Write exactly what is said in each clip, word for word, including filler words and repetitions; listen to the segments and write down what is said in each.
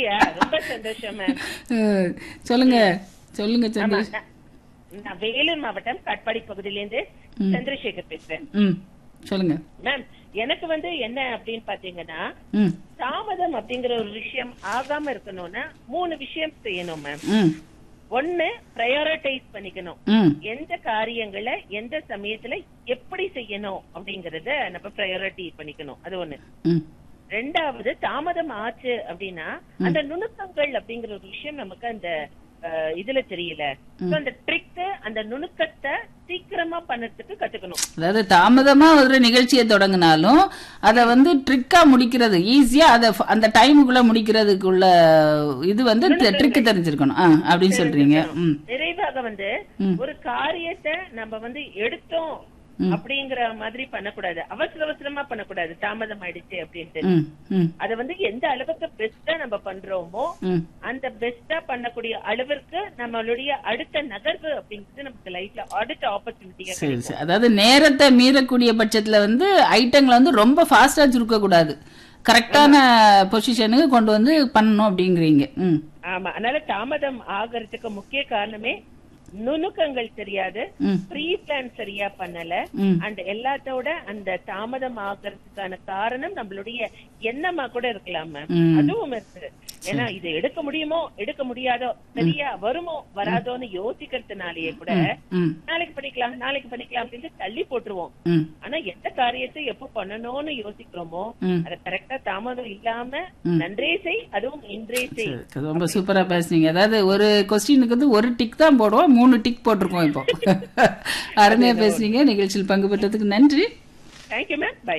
அப்படியா? ரொம்ப சந்தோஷம் மேம். சொல்லுங்க சொல்லுங்க சந்திரன். நான் வேலூர் மாவட்டம் காட்பாடி பகுதியிலேருந்து சந்திரசேகர் பேசுறேன். ம் சொல்லுங்க மேம். எனக்கு வந்து என்ன அப்படின்னு பாத்தீங்கன்னா, தாமதம் அப்படிங்கிற ஒரு விஷயம் ஆகாம இருக்கணும்னா மூணு விஷயம் செய்யணும் மேம். ஒண்ணு, பிரையாரிட்டைஸ் பண்ணிக்கணும். எந்த காரியங்களை எந்த சமயத்துல எப்படி செய்யணும் அப்படிங்கறத நம்ம பிரையாரிட்டி பண்ணிக்கணும். அது ஒண்ணு. ரெண்டாவது, தாமதம் ஆச்சு அப்படின்னா அந்த நுணுக்கங்கள் அப்படிங்கிற ஒரு விஷயம் நமக்கு அந்த இதுல தெரியல. அந்த ட்ரிக், அந்த நுணுக்கத்தை சீக்கிரமா பண்ணறதுக்கு கத்துக்கணும். அதாவது தாமதமா ஒரு நிகழ்ச்சியை தொடங்கினாலும் அத வந்து ட்ரிக்கா முடிக்கிறது, ஈஸியா அத அந்த டைமுக்குள்ள முடிக்கிறதுக்குள்ள இது வந்து ட்ரிக் தெரிஞ்சிருக்கணும் அப்படின்னு சொல்றீங்க. நிறைவாக வந்து ஒரு காரியத்தை நம்ம வந்து எடுத்தோம் அப்படிங்கிற மாதிரி பண்ணக்கூடாது, அவசர அவசரமா பண்ணக்கூடாது. தாமதம் ஆயிடுச்சு அப்படின்ட்டு அத வந்து எந்த அளவுக்கு பெஸ்டா நம்ம பண்றோமோ அந்த பெஸ்டா பண்ணக்கூடிய அளவிற்கு நம்மளுடைய அடுத்த நகர்வு அப்படிங்கிறது நமக்கு லைஃப்ல அடுத்த ஆப்பர்ச்சுனிட்டியா. அதாவது நேரத்தை மீறக்கூடிய பட்சத்துல வந்து ஐட்டங்களை வந்து ரொம்ப ஃபாஸ்டா சுருக்க கூடாது, கரெக்டான பொசிஷனுக்கு கொண்டு வந்து பண்ணணும் அப்படிங்கிறீங்க. ஆமா, அதனால தாமதம் ஆகிறதுக்கு முக்கிய காரணமே நுணுக்கங்கள் தெரியாது, ப்ரீ பிளான் சரியா பண்ணல. அண்ட் எல்லாத்தோட அந்த தாமதம் ஆகிறதுக்கான காரணம் நம்மளுடைய எண்ணமா கூட இருக்கலாம் மேம். அதுவும் இருக்கு. ஏன்னா இது எடுக்க முடியுமோ எடுக்க முடியாதோ, சரியா வருமோ வராதோன்னு யோசிக்கிறதுனாலயே கூட நாளைக்கு பண்ணிக்கலாம் நாளைக்கு பண்ணிக்கலாம் அப்படின்னு தள்ளி போட்டுருவோம். ஆனா எந்த காரியத்தை எப்ப பண்ணணும்னு யோசிக்கிறோமோ அதை கரெக்டா தாமதம் இல்லாம நன்றே செய், அதுவும் இன்றே செய். ரொம்ப சூப்பரா பேசுனீங்க. அதாவது ஒரு கொஸ்டினுக்கு வந்து ஒரு டிக் தான் போடுவோம், மூணு டிக் போட்டிருக்கோம் இப்போ. அருமையா பேசுறீங்க. நிகழ்ச்சியில் பங்கு பெற்றதுக்கு நன்றி. Thank you ma'am. பை.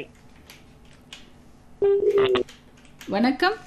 வணக்கம்.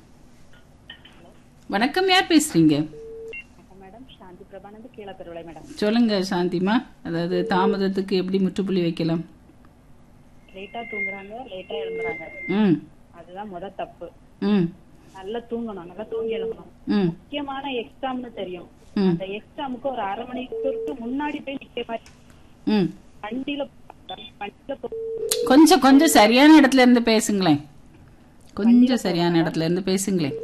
வணக்கம், யார் பேசுறீங்க? மேடம் சாந்தி பிரபானந்த் கீழப்பெருவிளை மேடம். சொல்லுங்க சாந்திமா. அதாவது தாமதத்துக்கு எப்படி முற்றுப்புள்ளி வைக்கலாம்? லேட்டா தூங்குறாங்க, லேட்டா எழுந்துறாங்க, அதுதான் முத தப்பு. நல்லா தூங்கணும், நல்லா தூங்கி எழுதணும். முக்கியமான எக்ஸாம்னு தெரியும், அந்த எக்ஸாமுக்கு ஒரு அரை மணிக்கு முன்னாடி போய் நிக்க மாதிரி வண்டியில கொஞ்சம் கொஞ்சம் சரியான இடத்துல இருந்து பேசுங்களேன். கொஞ்சம் சரியான இடத்துல இருந்து பேசுங்களேன்.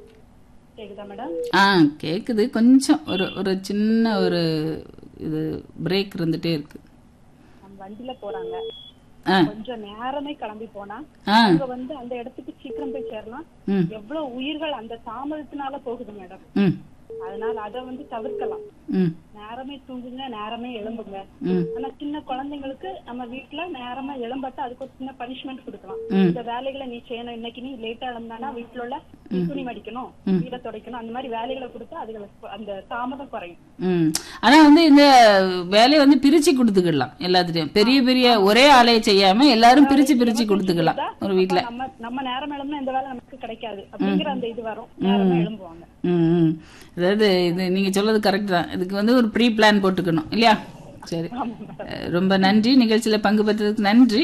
ஆ கேக்குது. கொஞ்சம் ஒரு ஒரு சின்ன ஒரு இது பிரேக் இருந்துட்டே இருக்கு. வண்டியில போறாங்க, கொஞ்சம் நேரமே கிளம்பி போனா அவங்க வந்து அந்த இடத்துக்கு சீக்கிரம் போய் சேரலாம். எவ்வளவு உயிர்கள் அந்த தாமதத்தினால போகுது மேடம். அதனால அத வந்து தவிர்க்கலாம். நேரமே தூங்குங்க, நேரமே எழும்புங்க. ஆனா சின்ன குழந்தைங்களுக்கு நம்ம வீட்டுல நேரமா எழும்பட்டா அதுக்கு ஒரு சின்ன பனிஷ்மெண்ட் கொடுக்கலாம். இந்த வேலைகளை நீ செய்யணும், இன்னைக்கு நீ லேட்டா எழுந்தானா வீட்டுல உள்ள துணி மடிக்கணும், வீட துடைக்கணும், அந்த மாதிரி வேலைகளை கொடுத்தா அதுகளுக்கு அந்த தாமதம் குறையும். ஆனா வந்து இந்த வேலையை வந்து பிரிச்சு கொடுத்துக்கலாம் எல்லாத்துலயும். பெரிய பெரிய ஒரே ஆலையை செய்யாம எல்லாரும் பிரிச்சு பிரிச்சு கொடுத்துக்கலாம் ஒரு வீட்டுல. நம்ம நம்ம நேரம் எழும்புனா இந்த வேலை நமக்கு கிடைக்காது அப்படிங்கிற அந்த இது வரும், நேரமா எழும்புவாங்க. அதாவது இது நீங்க சொல்றது கரெக்ட் தான். இதுக்கு வந்து ஒரு ப்ரீ பிளான் போட்டுக்கணும் இல்லையா? சரி, ரொம்ப நன்றி. நிகழ்ச்சியில பங்கு பெற்றதுக்கு நன்றி.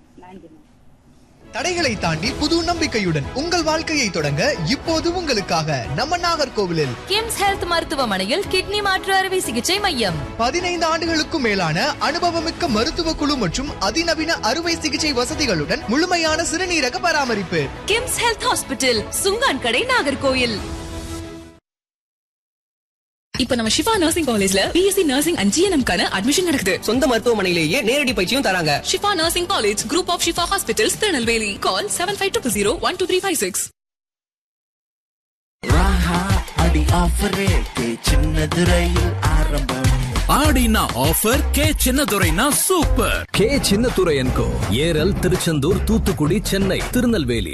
தடைகளை தாண்டி புது நம்பிக்கையுடன் உங்கள் வாழ்க்கையை தொடங்க இப்போது உங்களுக்காக நம்ம நாகர்கோவிலில் கிம்ஸ் ஹெல்த் மருத்துவமனையில் கிட்னி மாற்று அறுவை சிகிச்சை மையம். பதினைந்து ஆண்டுகளுக்கும் மேலான அனுபவமிக்க மருத்துவ குழு மற்றும் அதிநவீன அறுவை சிகிச்சை வசதிகளுடன் முழுமையான சிறுநீரக பராமரிப்பு. கிம்ஸ் ஹெல்த் ஹாஸ்பிட்டல், சுங்கான் கடை, நாகர்கோவில். இப்ப நம்ம ஷிஃபா நர்சிங் காலேஜ்ல பிஎஸ்சி நர்சிங் அண்ட் ஜிஎன்எம் கான அட்மிஷன் நடக்குது. சொந்த மருத்துவமனையிலேயே நேரடி பயிற்சியும் தராங்க. Shifa nursing college, group of Shifa hospitals, Tirunelveli. Call seven five two zero one two three five six. ஆடினா offer K சின்னதுரைனா super. K Chinnadurai என்கோ ஏரல், திருச்செந்தூர், தூத்துக்குடி, சென்னை, திருநெல்வேலி.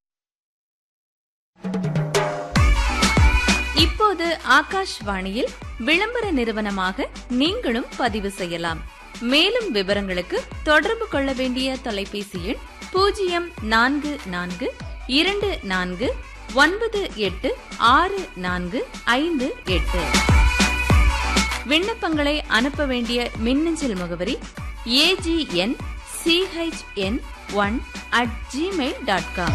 இப்போது ஆகாஷ்வாணியில் விளம்பர நிறுவனமாக நீங்களும் பதிவு செய்யலாம். மேலும் விவரங்களுக்கு தொடர்பு கொள்ள வேண்டிய தொலைபேசி எண் பூஜ்ஜியம் நான்கு நான்கு இரண்டு நான்கு ஒன்பது எட்டு ஆறு நான்கு ஐந்து எட்டு. விண்ணப்பங்களை அனுப்ப வேண்டிய மின்னஞ்சல் முகவரி AGN CHN one at Gmail dot com.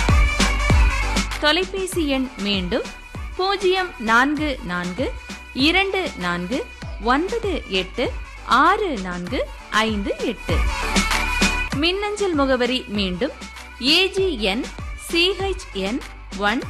தொலைபேசி எண் மீண்டும் பூஜ்ஜியம் நான்கு நான்கு இரண்டு நான்கு ஒன்பது எட்டு ஆறு நான்கு ஐந்து எட்டு. மின்னஞ்சல் முகவரி மீண்டும் ஏஜிஎன் சிஹெச்என் ஒன்